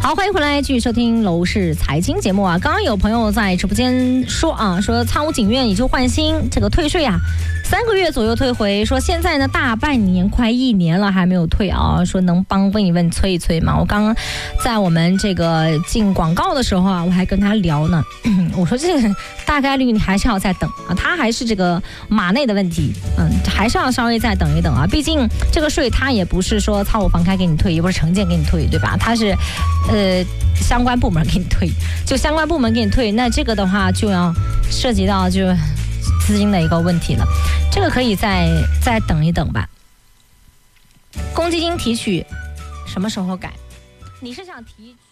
好，欢迎回来，继续收听楼市财经节目啊。刚刚有朋友在直播间说啊，说仓务警院以旧换新，这个退税啊，3个月左右退回。说现在呢，大半年快1年了还没有退啊。说能帮问一问催一催吗？我刚刚在我们这个进广告的时候啊，我还跟他聊呢。我说这个大概率你还是要再等啊，他还是这个码内的问题，还是要稍微再等一等啊。毕竟这个税他也不是说仓务房开给你退，也不是城建给你退，对吧？他是相关部门给你退，就相关部门给你退，那这个的话就要涉及到就资金的一个问题了，这个可以再等一等吧。公积金提取什么时候改？你是想提取？